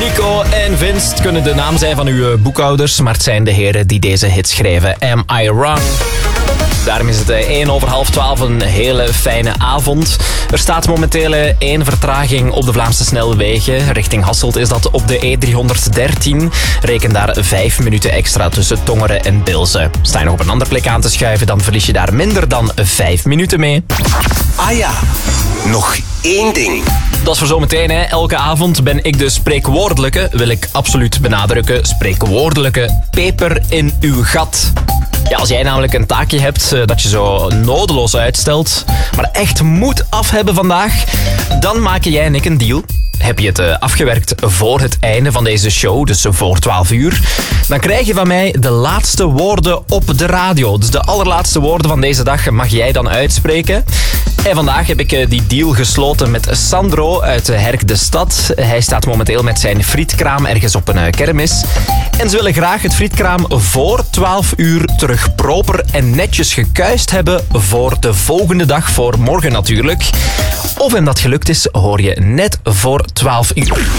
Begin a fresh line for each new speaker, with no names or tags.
Nico en Vince kunnen de naam zijn van uw boekhouders, maar het zijn de heren die deze hit schreven. Am I Wrong? Daarom is het 11:45 een hele fijne avond. Er staat momenteel 1 vertraging op de Vlaamse snelwegen. Richting Hasselt is dat op de E313. Reken daar 5 minuten extra tussen Tongeren en Bilze. Sta je nog op een andere plek aan te schuiven, dan verlies je daar minder dan 5 minuten mee.
Ah ja, nog 1 ding.
Dat is voor zometeen, hè. Elke avond ben ik de spreekwoordelijke, wil ik absoluut benadrukken, spreekwoordelijke peper in uw gat. Ja, als jij namelijk een taakje hebt dat je zo nodeloos uitstelt, maar echt moet af hebben vandaag, dan maken jij en ik een deal. Heb je het afgewerkt voor het einde van deze show, dus voor 12 uur, dan krijg je van mij de laatste woorden op de radio. Dus de allerlaatste woorden van deze dag mag jij dan uitspreken. En vandaag heb ik die deal gesloten met Sandro uit Herk de Stad. Hij staat momenteel met zijn frietkraam ergens op een kermis. En ze willen graag het frietkraam voor 12 uur terug proper en netjes gekuist hebben voor de volgende dag, voor morgen natuurlijk. Of hem dat gelukt is, hoor je net voor 12 uur.